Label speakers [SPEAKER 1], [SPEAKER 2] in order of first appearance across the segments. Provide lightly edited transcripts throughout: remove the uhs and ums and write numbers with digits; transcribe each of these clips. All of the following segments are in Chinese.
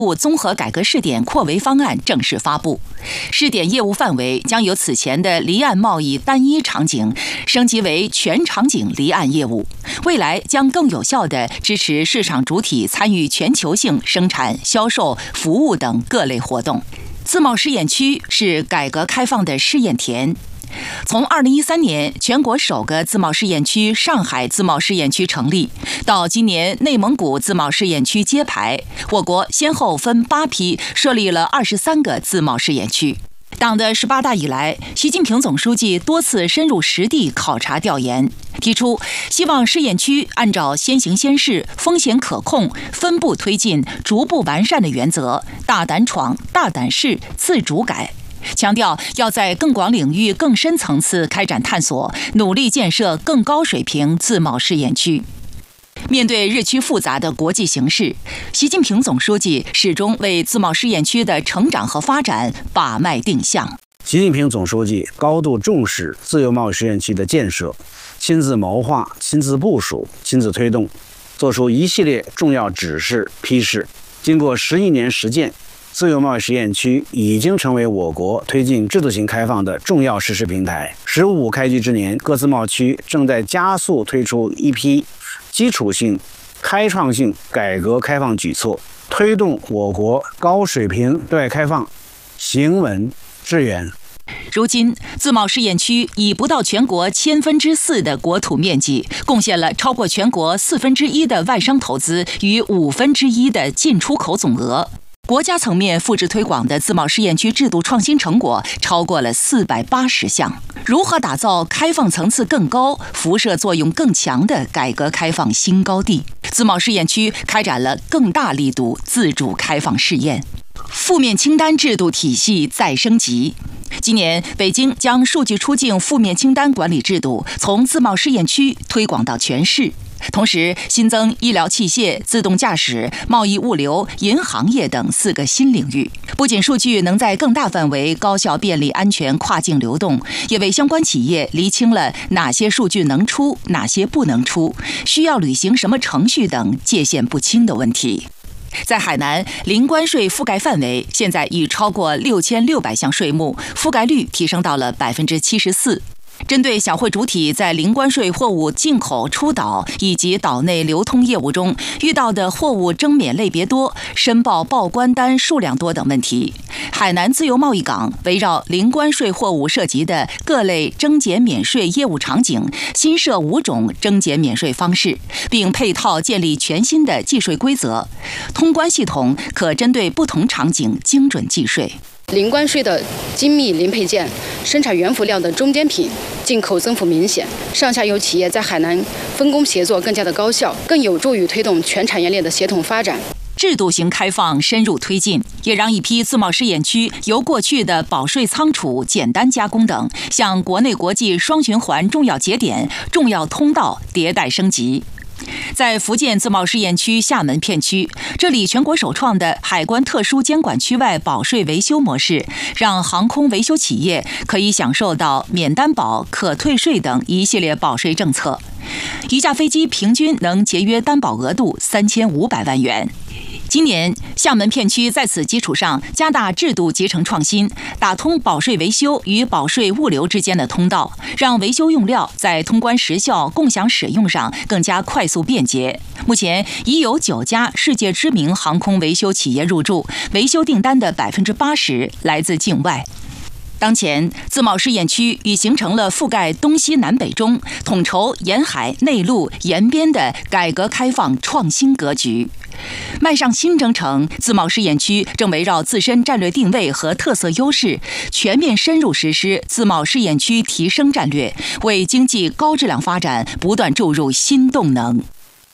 [SPEAKER 1] 综合改革试点扩围方案正式发布，试点业务范围将由此前的离岸贸易单一场景升级为全场景离岸业务，未来将更有效地支持市场主体参与全球性生产、销售、服务等各类活动。自贸试验区是改革开放的试验田。从2013年全国首个自贸试验区上海自贸试验区成立，到今年内蒙古自贸试验区揭牌，我国先后分8批设立了23个自贸试验区。党的18大以来，习近平总书记多次深入实地考察调研，提出希望试验区按照先行先试、风险可控、分步推进、逐步完善的原则，大胆闯、大胆试、自主改。强调要在更广领域、更深层次开展探索，努力建设更高水平自贸试验区。面对日趋复杂的国际形势，习近平总书记始终为自贸试验区的成长和发展把脉定向。
[SPEAKER 2] 习近平总书记高度重视自由贸易试验区的建设，亲自谋划、亲自部署、亲自推动，作出一系列重要指示批示。经过11年实践，自由贸易试验区已经成为我国推进制度型开放的重要实施平台。15开局之年，各自贸区正在加速推出一批基础性、开创性改革开放举措，推动我国高水平对外开放行稳致远。
[SPEAKER 1] 如今，自贸试验区以不到全国4/1000的国土面积，贡献了超过全国1/4的外商投资与1/5的进出口总额。国家层面复制推广的自贸试验区制度创新成果超过了480项。如何打造开放层次更高、辐射作用更强的改革开放新高地？自贸试验区开展了更大力度自主开放试验。负面清单制度体系再升级。今年，北京将数据出境负面清单管理制度从自贸试验区推广到全市。同时，新增医疗器械、自动驾驶、贸易物流、银行业等4个新领域。不仅数据能在更大范围、高效、便利、安全跨境流动，也为相关企业厘清了哪些数据能出、哪些不能出，需要履行什么程序等界限不清的问题。在海南，零关税覆盖范围现在已超过6600项税目，覆盖率提升到了74%。针对小会主体在零关税货物进口、出岛以及岛内流通业务中遇到的货物征免类别多、申报报关单数量多等问题，海南自由贸易港围绕零关税货物涉及的各类征减免税业务场景，新设5种征减免税方式，并配套建立全新的计税规则，通关系统可针对不同场景精准计税。
[SPEAKER 3] 零关税的精密零配件、生产原辅料的中间品进口增幅明显，上下游企业在海南分工协作更加的高效，更有助于推动全产业链的协同发展。
[SPEAKER 1] 制度型开放深入推进，也让一批自贸试验区由过去的保税仓储、简单加工等，向国内国际双循环重要节点、重要通道迭代升级。在福建自贸试验区厦门片区，这里全国首创的海关特殊监管区外保税维修模式，让航空维修企业可以享受到免担保、可退税等一系列保税政策。一架飞机平均能节约担保额度3500万元。今年，厦门片区在此基础上加大制度集成创新，打通保税维修与保税物流之间的通道，让维修用料在通关时效、共享使用上更加快速便捷。目前已有9家世界知名航空维修企业入驻，维修订单的80%来自境外。当前，自贸试验区已形成了覆盖东西南北中、统筹沿海、内陆、沿边的改革开放创新格局。迈上新征程，自贸试验区正围绕自身战略定位和特色优势，全面深入实施自贸试验区提升战略，为经济高质量发展不断注入新动能。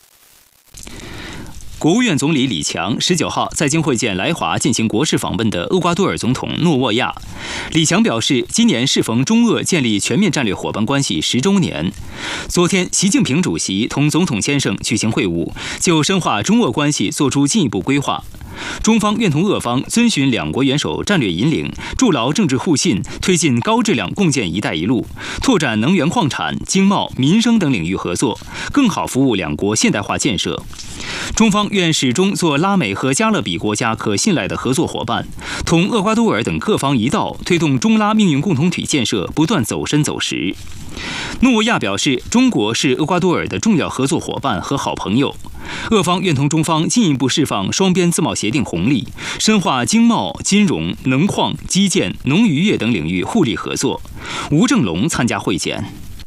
[SPEAKER 4] 国务院总理李强19号在京会见来华进行国事访问的厄瓜多尔总统诺沃亚。李强表示，今年适逢中俄建立全面战略伙伴关系10周年。昨天，习近平主席同总统先生举行会晤，就深化中俄关系作出进一步规划。 中方愿同俄方遵循两国元首战略引领，筑牢政治互信，推进高质量共建“一带一路”，拓展能源矿产、经贸、民生等领域合作，更好服务两国现代化建设。中方愿始终做拉美和加勒比国家可信赖的合作伙伴，同厄瓜多尔等各方一道，推动中拉命运共同体建设不断走深走实。诺沃亚表示，中国是厄瓜多尔的重要合作伙伴和好朋友，俄方愿同中方进一步释放双边自贸协定红利，深化经贸、金融、能矿、基建、农渔业等领域互利合作。吴正龙参加会见。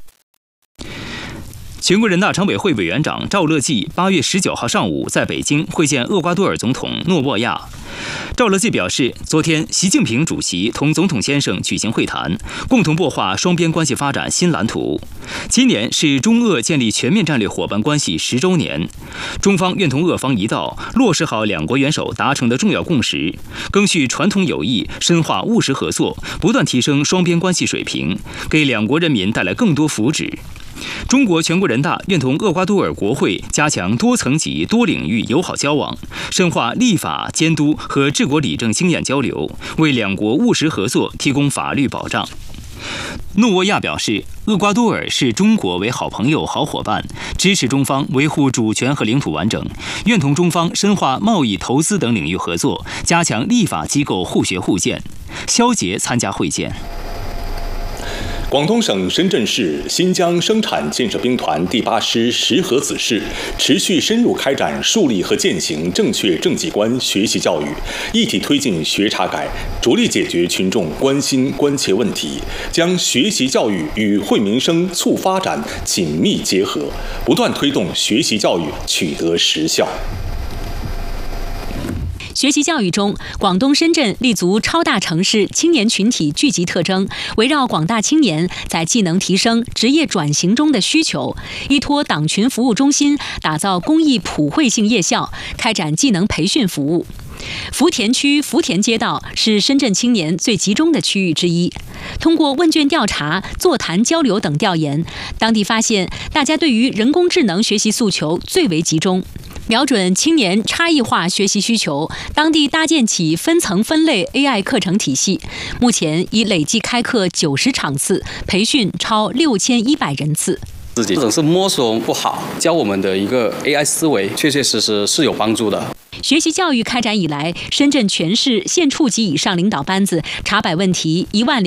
[SPEAKER 4] 全国人大常委会委员长赵乐际8月19号上午在北京会见厄瓜多尔总统诺沃亚。赵乐际表示，昨天习近平主席同总统先生举行会谈，共同擘画双边关系发展新蓝图。今年是中俄建立全面战略伙伴关系10周年，中方愿同俄方一道，落实好两国元首达成的重要共识，赓续传统友谊，深化务实合作，不断提升双边关系水平，给两国人民带来更多福祉。中国全国人大愿同厄瓜多尔国会加强多层级、多领域友好交往，深化立法、监督和治国理政经验交流，为两国务实合作提供法律保障。诺沃亚表示，厄瓜多尔视中国为好朋友、好伙伴，支持中方维护主权和领土完整，愿同中方深化贸易、投资等领域合作，加强立法机构互学互鉴。肖捷参加会见。
[SPEAKER 5] 广东省深圳市新疆生产建设兵团第8师石河子市持续深入开展树立和践行正确政绩观学习教育，一体推进学查改，着力解决群众关心关切问题，将学习教育与惠民生促发展紧密结合，不断推动学习教育取得实效。
[SPEAKER 6] 学习教育中，广东深圳立足超大城市青年群体聚集特征，围绕广大青年在技能提升、职业转型中的需求，依托党群服务中心，打造公益普惠性夜校，开展技能培训服务。福田区福田街道是深圳青年最集中的区域之一。通过问卷调查、座谈交流等调研，当地发现大家对于人工智能学习诉求最为集中。瞄准青年差异化学习需求，当地搭建起分层分类 AI 课程体系，目前已累计开课90场次，培训超6100人次。
[SPEAKER 7] 自己总是摸索不好，教我们的一个 AI 思维，确确实实是有帮助的。
[SPEAKER 6] 学习教育开展以来，深圳全市县处级以上领导班子查摆问题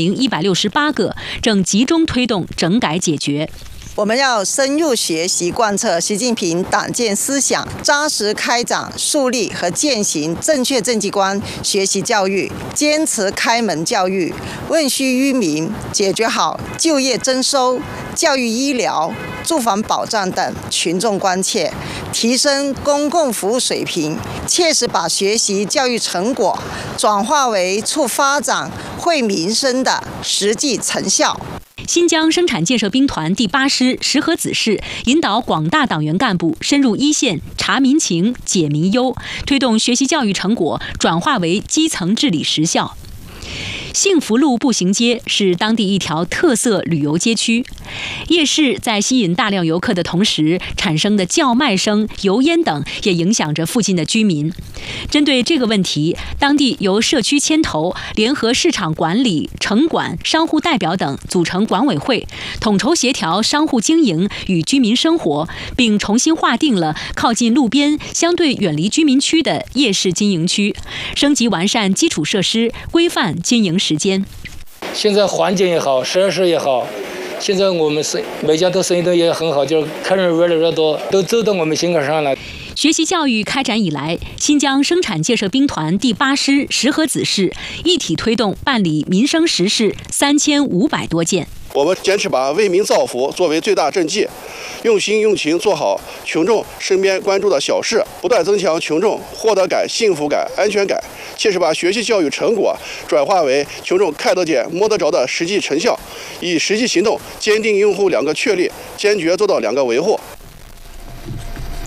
[SPEAKER 6] 10168个，正集中推动整改解决。
[SPEAKER 8] 我们要深入学习贯彻习近平党建思想，扎实开展树立和践行正确政绩观学习教育，坚持开门教育，问需于民，解决好就业增收、教育医疗、住房保障等群众关切，提升公共服务水平，切实把学习教育成果转化为促发展、惠民生的实际成效。
[SPEAKER 6] 新疆生产建设兵团第8师石河子市引导广大党员干部深入一线，查民情、解民忧，推动学习教育成果转化为基层治理实效。幸福路步行街是当地一条特色旅游街区，夜市在吸引大量游客的同时，产生的叫卖声、油烟等也影响着附近的居民。针对这个问题，当地由社区牵头，联合市场管理、城管、商户代表等组成管委会，统筹协调商户经营与居民生活，并重新划定了靠近路边、相对远离居民区的夜市经营区，升级完善基础设施，规范经营时间。
[SPEAKER 9] 现在环境也好，设施也好，现在我们每家都生意都也很好，就是客人越来越多，都走到我们心坎上了。
[SPEAKER 6] 学习教育开展以来，新疆生产建设兵团第8师石河子市一体推动办理民生实事3500多件。
[SPEAKER 10] 我们坚持把为民造福作为最大政绩，用心用情做好群众身边关注的小事，不断增强群众获得感、幸福感、安全感，切实把学习教育成果转化为群众看得见、摸得着的实际成效，以实际行动坚定用户2个确立，坚决做到2个维护。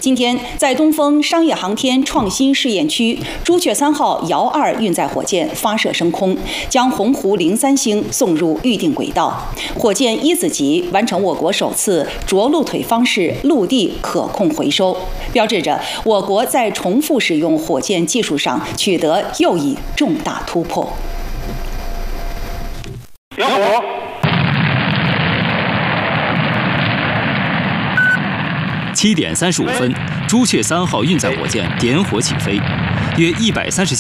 [SPEAKER 11] 今天，在东风商业航天创新试验区，朱雀3号遥2运载火箭发射升空，将鸿鹄03星送入预定轨道。火箭1子级完成我国首次着陆腿方式陆地可控回收，标志着我国在重复使用火箭技术上取得又一重大突破。
[SPEAKER 12] 点火。
[SPEAKER 4] 7点35分，朱雀3号运载火箭点火起飞，约137